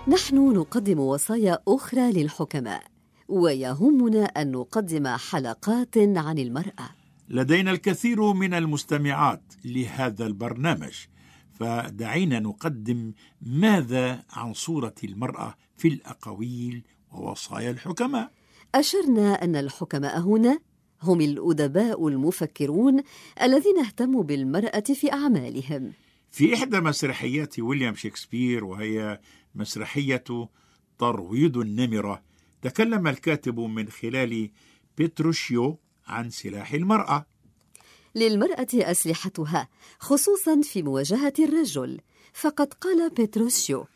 نحن نقدم وصايا أخرى للحكماء، ويهمنا أن نقدم حلقات عن المرأة. لدينا الكثير من المستمعات لهذا البرنامج، فدعينا نقدم ماذا عن صورة المرأة في الأقاويل ووصايا الحكماء. أشرنا أن الحكماء هنا هم الأدباء المفكرون الذين اهتموا بالمرأة في أعمالهم. في إحدى مسرحيات ويليام شكسبير، وهي مسرحية ترويض النمرة، تكلم الكاتب من خلال بيتروشيو عن سلاح المرأة. للمرأة أسلحتها، خصوصا في مواجهة الرجل، فقد قال بيتروشيو: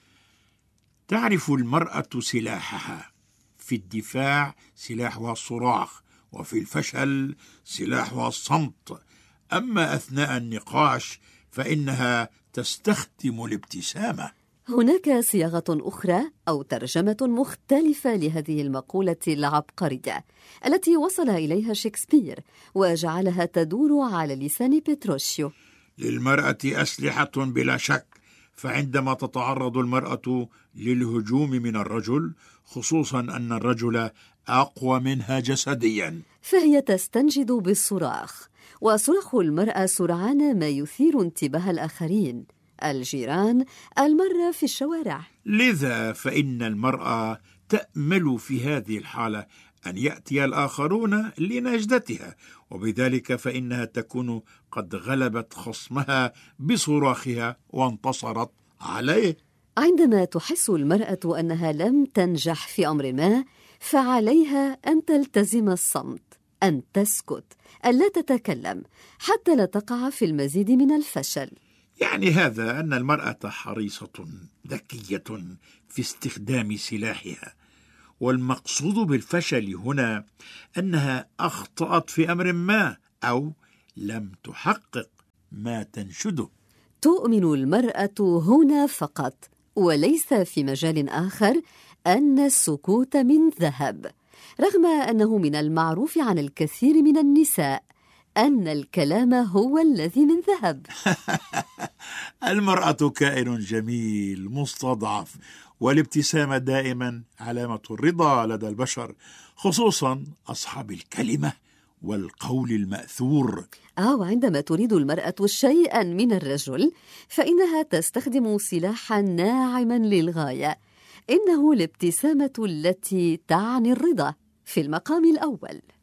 تعرف المرأة سلاحها، في الدفاع سلاحها الصراخ، وفي الفشل سلاحها الصمت، أما أثناء النقاش فإنها تستخدم الابتسامة. هناك صياغة أخرى أو ترجمة مختلفة لهذه المقولة العبقرية التي وصل إليها شكسبير وجعلها تدور على لسان بيتروشيو. للمرأة أسلحة بلا شك، فعندما تتعرض المرأة للهجوم من الرجل، خصوصا أن الرجل أقوى منها جسديا، فهي تستنجد بالصراخ، وصراخ المرأة سرعان ما يثير انتباه الآخرين، الجيران، المرة في الشوارع. لذا فإن المرأة تأمل في هذه الحالة أن يأتي الآخرون لنجدتها، وبذلك فإنها تكون قد غلبت خصمها بصراخها وانتصرت عليه. عندما تحس المرأة أنها لم تنجح في أمر ما، فعليها أن تلتزم الصمت، أن تسكت، أن لا تتكلم، حتى لا تقع في المزيد من الفشل. يعني هذا أن المرأة حريصة ذكية في استخدام سلاحها، والمقصود بالفشل هنا أنها أخطأت في أمر ما أو لم تحقق ما تنشده. تؤمن المرأة هنا فقط، وليس في مجال آخر، أن السكوت من ذهب، رغم أنه من المعروف عن الكثير من النساء أن الكلام هو الذي من ذهب. المرأة كائن جميل مستضعف، والابتسامة دائما علامة الرضا لدى البشر، خصوصا أصحاب الكلمة والقول المأثور. وعندما تريد المرأة شيئا من الرجل، فإنها تستخدم سلاحا ناعما للغاية، إنه الابتسامة التي تعني الرضا في المقام الأول.